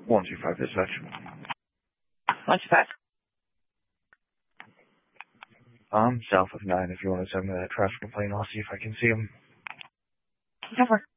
125 dispatch. 125. South of 9 if you want to send me that traffic complaint. I'll see if I can see him. Over.